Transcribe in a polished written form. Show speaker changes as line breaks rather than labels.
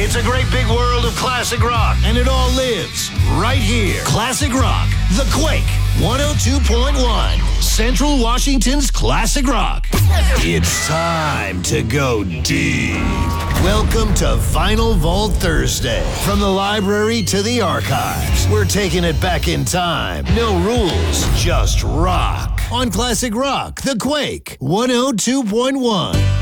It's a great big world of classic rock, and it all lives right here. Classic Rock, The Quake, 102.1, Central Washington's Classic Rock. It's time to go deep. Welcome to Vinyl Vault Thursday. From the library to the archives, we're taking it back in time. No rules, just rock. On Classic Rock, The Quake, 102.1.